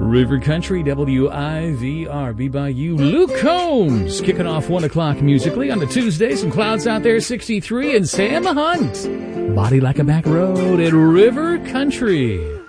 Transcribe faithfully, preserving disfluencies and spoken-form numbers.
River Country, W I V R. Be by you. Luke Combs kicking off one o'clock musically on a Tuesday. Some clouds out there, sixty-three. And Sam Hunt, Body Like a Back Road at River Country.